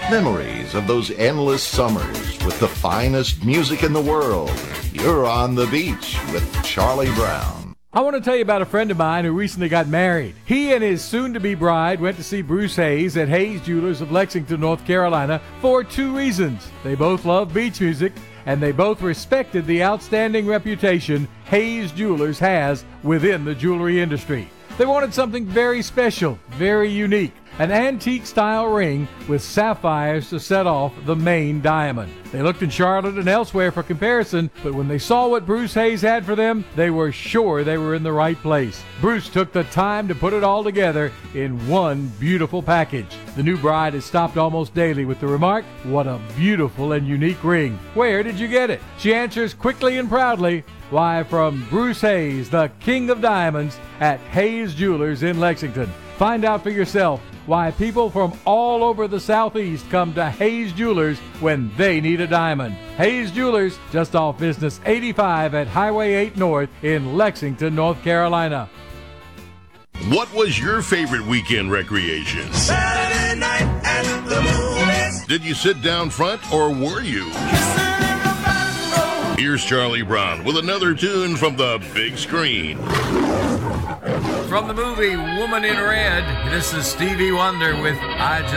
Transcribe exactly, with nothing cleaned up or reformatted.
Memories of those endless summers with the finest music in the world. You're on the beach with Charlie Brown. I want to tell you about a friend of mine who recently got married. He and his soon-to-be bride went to see Bruce Hayes at Hayes Jewelers of Lexington, North Carolina for two reasons. They both love beach music, and they both respected the outstanding reputation Hayes Jewelers has within the jewelry industry. They wanted something very special, very unique, an antique-style ring with sapphires to set off the main diamond. They looked in Charlotte and elsewhere for comparison, but when they saw what Bruce Hayes had for them, they were sure they were in the right place. Bruce took the time to put it all together in one beautiful package. The new bride is stopped almost daily with the remark, "What a beautiful and unique ring. Where did you get it?" She answers quickly and proudly, "Why, from Bruce Hayes, the King of Diamonds at Hayes Jewelers in Lexington." Find out for yourself why people from all over the Southeast come to Hayes Jewelers when they need a diamond. Hayes Jewelers, just off Business eighty-five at Highway eight North in Lexington, North Carolina. What was your favorite weekend recreation? Saturday night at the movies. Did you sit down front or were you? Here's Charlie Brown with another tune from the big screen. From the movie Woman in Red, this is Stevie Wonder with I Just